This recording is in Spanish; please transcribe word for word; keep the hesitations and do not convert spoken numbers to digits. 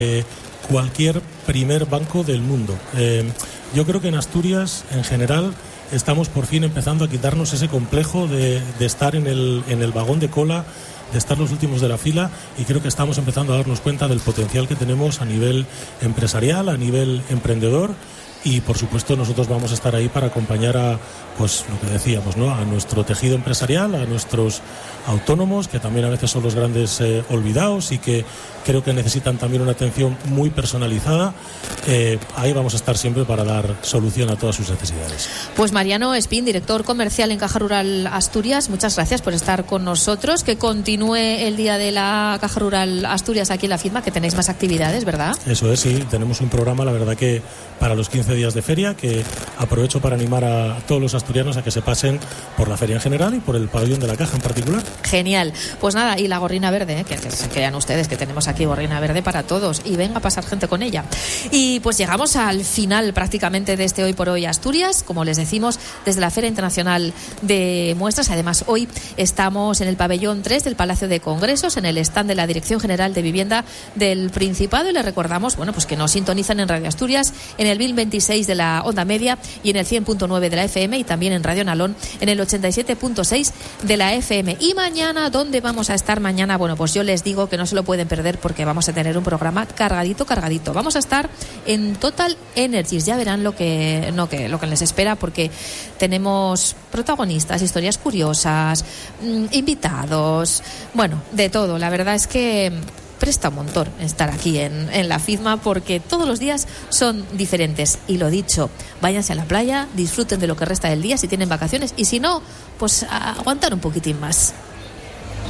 Eh, cualquier primer banco del mundo. Eh, yo creo que en Asturias, en general, estamos por fin empezando a quitarnos ese complejo de, de estar en el, en el vagón de cola, de estar los últimos de la fila, y creo que estamos empezando a darnos cuenta del potencial que tenemos a nivel empresarial, a nivel emprendedor, y por supuesto nosotros vamos a estar ahí para acompañar a, pues lo que decíamos, ¿no?, a nuestro tejido empresarial, a nuestros autónomos, que también a veces son los grandes eh, olvidados y que creo que necesitan también una atención muy personalizada. Eh, ahí vamos a estar siempre para dar solución a todas sus necesidades. Pues Mariano Espín, director comercial en Caja Rural Asturias, muchas gracias por estar con nosotros. Que continúe el día de la Caja Rural Asturias aquí en la firma, que tenéis más actividades, ¿verdad? Eso es, sí, tenemos un programa, la verdad, que para los quince días de feria, que aprovecho para animar a todos los asturianos a que se pasen por la feria en general y por el pabellón de la Caja en particular. Genial. Pues nada, y la gorrina verde, ¿eh? que, que se crean ustedes que tenemos aquí gorrina verde para todos, y venga a pasar gente con ella. Y pues llegamos al final prácticamente de este Hoy por Hoy Asturias, como les decimos, desde la Feria Internacional de Muestras. Además, hoy estamos en el pabellón tres del Palacio de Congresos, en el stand de la Dirección General de Vivienda del Principado, y les recordamos, bueno, pues que nos sintonizan en Radio Asturias, en el mil veintiséis de la onda media y en el cien punto nueve de la F M, y también en Radio Nalón en el ochenta y siete punto seis de la F M. Y mañana, ¿dónde vamos a estar mañana? Bueno, pues yo les digo que no se lo pueden perder, porque vamos a tener un programa cargadito, cargadito. Vamos a estar en Total Energies, ya verán lo que, no, que, lo que les espera, porque tenemos protagonistas, historias curiosas, mmm, invitados, bueno, de todo. La verdad es que presta un montón estar aquí en, en la FIDMA, porque todos los días son diferentes. Y lo dicho, váyanse a la playa, disfruten de lo que resta del día si tienen vacaciones, y si no, pues a aguantar un poquitín más.